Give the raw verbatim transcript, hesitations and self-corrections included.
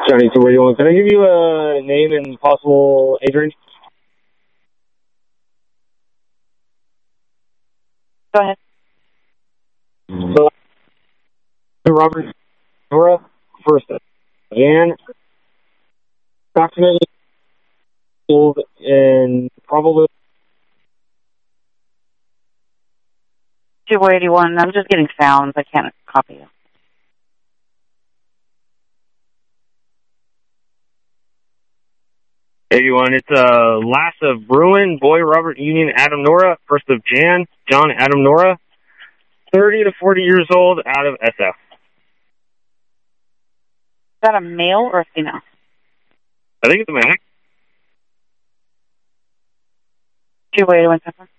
Johnny two eighty-one, can I give you a name and possible age range? Go ahead. So, Robert Nora, first, Jan, approximately old and probably two eighty-one. I'm just getting sounds. I can't copy you. eighty-one. It's uh, last of Bruin, Boy, Robert, Union, Adam, Nora, first of Jan, John, Adam, Nora, thirty to forty years old, out of S F. Is that a male or a female? I think it's a man. two eighty-one,